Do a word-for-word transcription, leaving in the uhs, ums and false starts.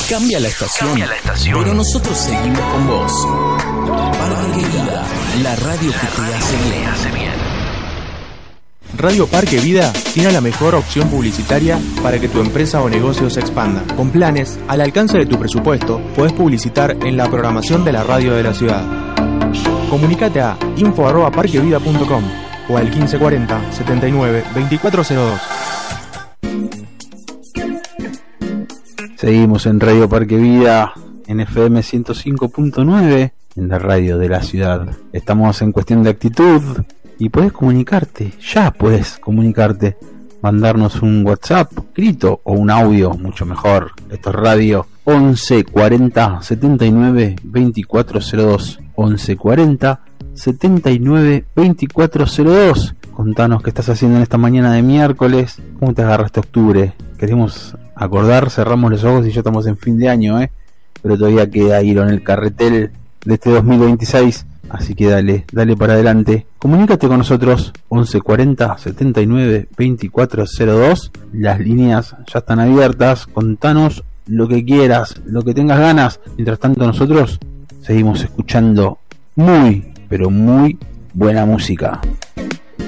Cambia la estación, Cambia la estación. pero nosotros seguimos con vos. Parque Vida, la radio que te hace bien. hace bien. Radio Parque Vida tiene la mejor opción publicitaria para que tu empresa o negocio se expanda. Con planes al alcance de tu presupuesto, podés publicitar en la programación de la radio de la ciudad. Comunicate a info arroba parquevida punto com o al quince cuarenta setenta y nueve veinticuatro cero dos. Seguimos en Radio Parque Vida, en F M ciento cinco punto nueve, en la radio de la ciudad. Estamos en Cuestión de Actitud y puedes comunicarte, ya puedes comunicarte, mandarnos un WhatsApp escrito o un audio, mucho mejor. Esto es radio once cuarenta setenta y nueve veinticuatro cero dos, once cuarenta setenta y nueve veinticuatro cero dos. Contanos qué estás haciendo en esta mañana de miércoles, cómo te agarraste octubre. Queremos acordar, cerramos los ojos y ya estamos en fin de año, ¿eh? Pero todavía queda hilo en el carretel de este dos mil veintiséis, así que dale, dale para adelante. Comunícate con nosotros, once cuarenta setenta y nueve veinticuatro cero dos. Las líneas ya están abiertas, contanos lo que quieras, lo que tengas ganas. Mientras tanto nosotros seguimos escuchando muy, pero muy buena música.